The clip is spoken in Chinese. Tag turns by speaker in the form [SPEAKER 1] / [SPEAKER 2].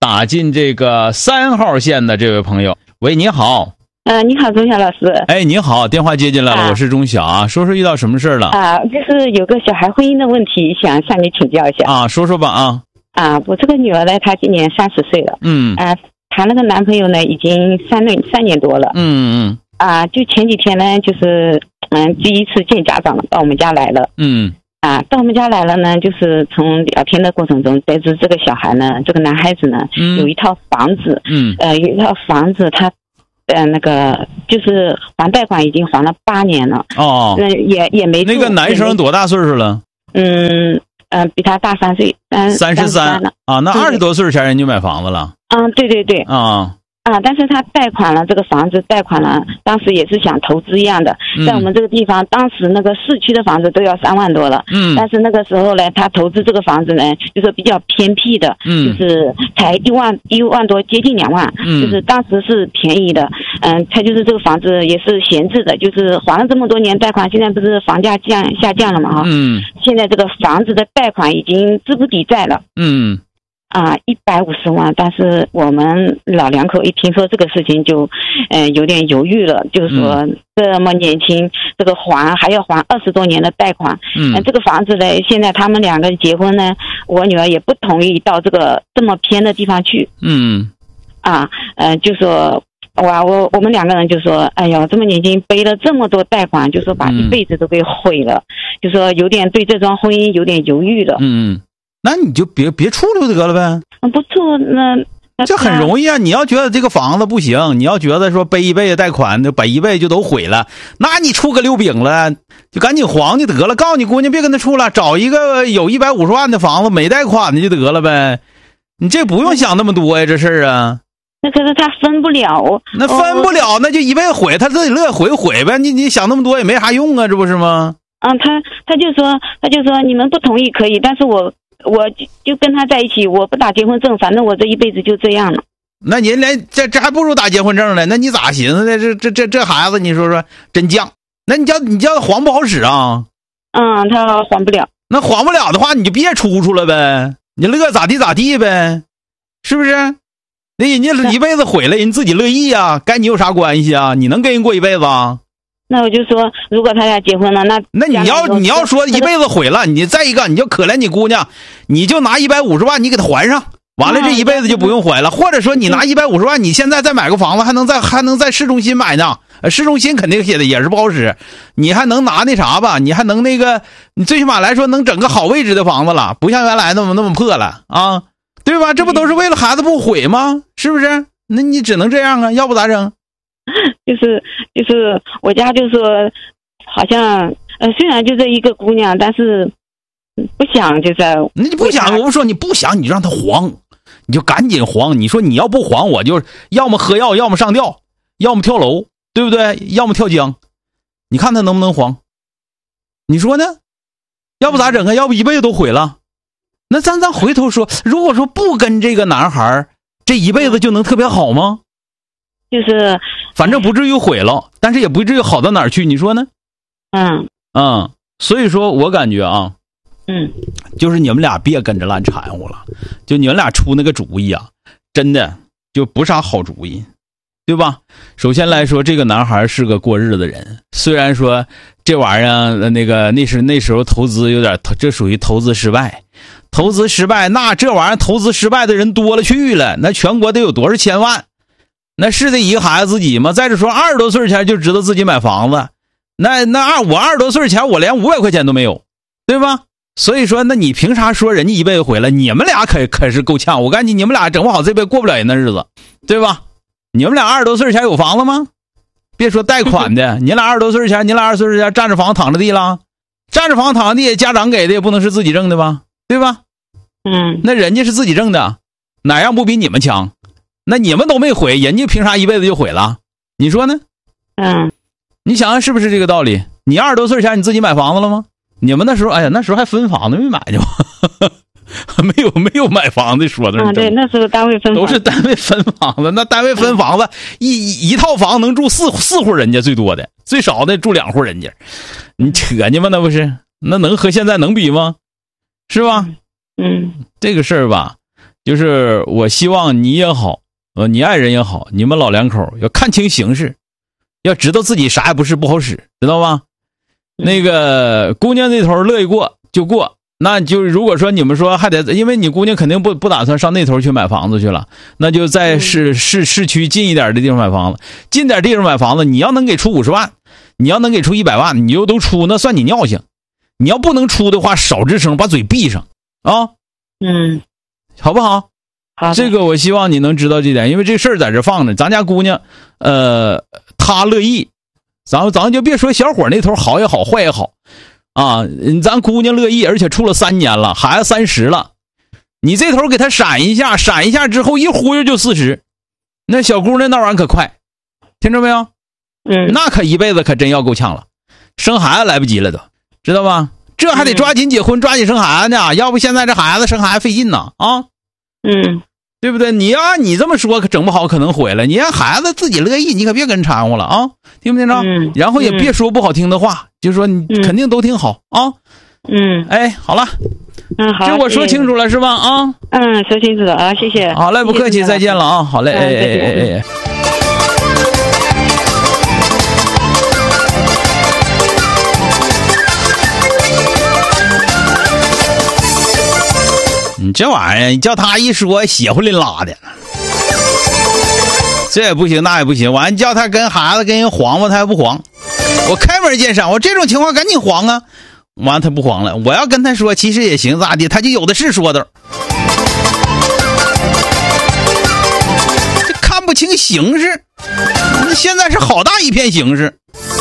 [SPEAKER 1] 打进这个3号线的这位朋友。喂，你好。
[SPEAKER 2] 你好，钟晓老师。
[SPEAKER 1] 哎，你好，电话接进来了，我是钟晓啊。说说遇到什么事了？
[SPEAKER 2] 就是有个小孩婚姻的问题，想向你请教一下。
[SPEAKER 1] 说说吧。
[SPEAKER 2] 我这个女儿呢，她今年30岁了。谈了个男朋友呢，已经3年多了。就前几天呢，就是第一次见家长了，到我们家来了。到我们家来了呢，就是从聊天的过程中得知这个小孩呢，这个男孩子呢，有一套房子。有一套房子，他那个就是还贷款已经还了8年了。也没住。
[SPEAKER 1] 那个男生多大岁数了？
[SPEAKER 2] 比他大3岁，33了。
[SPEAKER 1] 那20多岁前人就买房子了。
[SPEAKER 2] 对。但是他贷款了这个房子，贷款了，当时也是想投资一样的，在我们这个地方，当时那个市区的房子都要3万多了。但是那个时候呢，他投资这个房子呢，就是比较偏僻的，就是才1万多，接近2万，就是当时是便宜的。他就是这个房子也是闲置的，就是还了这么多年贷款，现在不是房价下降了嘛现在这个房子的贷款已经资不抵债了。150万，但是我们老两口一听说这个事情就有点犹豫了，就是说这么年轻，这个还要还20多年的贷款。这个房子呢，现在他们两个结婚呢，我女儿也不同意到这么偏的地方去。就说我们两个人就说，哎呀，这么年轻背了这么多贷款，就说把一辈子都给毁了，就说有点对这桩婚姻有点犹豫了。
[SPEAKER 1] 那你就别处就得了呗。
[SPEAKER 2] 不处那
[SPEAKER 1] 这很容易啊！你要觉得这个房子不行，你要觉得说背一辈子贷款，把一辈子就都毁了，那你处个溜饼了，就赶紧还就得了。告诉你姑娘别跟他处了，找一个有150万的房子没贷款的就得了呗。你这不用想那么多呀，这事儿啊。
[SPEAKER 2] 那可是他分不了。
[SPEAKER 1] 那分不了，那就一辈子毁，他自己乐毁呗。你想那么多也没啥用啊，这不是吗？
[SPEAKER 2] 他就说你们不同意可以，但是我就跟他在一起，我不打结婚证，反正我这一辈子就这样了。
[SPEAKER 1] 那您连这还不如打结婚证呢？那你咋寻思的？这孩子，你说说真犟。那你叫他还不好使啊？
[SPEAKER 2] 他还不了。
[SPEAKER 1] 那还不了的话，你就别出了呗，你乐咋地呗，是不是？那人家一辈子毁了，人自己乐意啊，该你有啥关系啊？你能跟人过一辈子啊？
[SPEAKER 2] 那我就说，如果他俩结婚了，那
[SPEAKER 1] 你要说一辈子毁了，你再一个，你就可怜你姑娘，你就拿150万，你给她还上，完了这一辈子就不用还了。或者说你拿150万，你现在再买个房子，还能在市中心买呢。市中心肯定也是不好使，你还能拿那啥吧？你还能那个，你最起码来说能整个好位置的房子了，不像原来那么破了啊，对吧？这不都是为了孩子不毁吗？是不是？那你只能这样啊，要不咋整？
[SPEAKER 2] 就是我家就说，好像虽然就这一个姑娘，但是不想就在。
[SPEAKER 1] 那你不想，我不说你不想，你就让她黄，你就赶紧黄。你说你要不黄，我就要么喝药，要么上吊，要么跳楼，对不对？要么跳江。你看她能不能黄？你说呢？要不咋整啊？要不一辈子都毁了。那咱回头说，如果说不跟这个男孩，这一辈子就能特别好吗？
[SPEAKER 2] 就是
[SPEAKER 1] 反正不至于毁了，但是也不至于好到哪儿去，你说呢？所以说我感觉啊，就是你们俩别跟着烂掺和了，就你们俩出那个主意啊，真的就不啥好主意，对吧？首先来说，这个男孩是个过日子的人，虽然说这玩意儿那时候投资有点，这属于投资失败，那这玩意儿投资失败的人多了去了，那全国得有多少千万？那是这一个孩子自己吗？再者说20多岁前就知道自己买房子，我20多岁前我连500块钱都没有，对吧？所以说那你凭啥说人家一辈子毁了？你们俩可是够呛，我感觉你们俩整不好这辈子过不了人的日子，对吧？你们俩20多岁前有房子吗？别说贷款的，你俩20多岁前占着房躺着地了，占着房躺着地家长给的也不能是自己挣的吧，对吧？那人家是自己挣的，哪样不比你们强？那你们都没毁，人家凭啥一辈子就毁了？你说呢？你想想是不是这个道理？你20多岁前你自己买房子了吗？你们那时候，哎呀，那时候还分房子没买去吧？没有买房子说的。
[SPEAKER 2] 对，那时候单位分房
[SPEAKER 1] 都是单位分房子，那单位分房子一套房能住四户人家最多的，最少的住2户人家，你扯呢吗？那不是？那能和现在能比吗？是吧？
[SPEAKER 2] 嗯，
[SPEAKER 1] 这个事儿吧， 就是我希望你也好，你爱人也好，你们老两口要看清形势，要知道自己啥也不是，不好使，知道吗？那个姑娘那头乐意过就过，那就如果说你们说还得，因为你姑娘肯定不打算上那头去买房子去了，那就在市区近一点的地方买房子，近点地方买房子，你要能给出50万，你要能给出100万，你就都出，那算你尿性。你要不能出的话，少吱声，把嘴闭上啊。好不好？
[SPEAKER 2] 好，
[SPEAKER 1] 这个我希望你能知道这点，因为这事儿在这放着，咱家姑娘，她乐意，咱就别说小伙那头好也好，坏也好，啊，咱姑娘乐意，而且处了3年了，孩子30了，你这头给她闪一下之后一忽悠就40，那小姑娘那玩意儿可快，听着没有？那可一辈子可真要够呛了，生孩子来不及了都，知道吧？这还得抓紧结婚，抓紧生孩子呢，要不现在这孩子生孩子费劲呢啊。对不对？你要按你这么说，可整不好可能毁了。你让孩子自己乐意，你可别跟掺和了啊，听不听着？然后也别说不好听的话，就说你肯定都挺好啊。哎，好了，
[SPEAKER 2] 好，
[SPEAKER 1] 这我说清楚了是吧？啊，
[SPEAKER 2] 说清楚了啊，谢谢。
[SPEAKER 1] 好嘞，不客气，再见了啊，好嘞，哎。你这玩意儿，你叫他一说，血乎淋拉的，这也不行，那也不行。完叫他跟孩子跟人黄吧，他也不黄。我开门见山，我这种情况赶紧黄啊！完他不黄了。我要跟他说，其实也行，咋的？他就有的是说的。这看不清形势，现在是好大一片形势。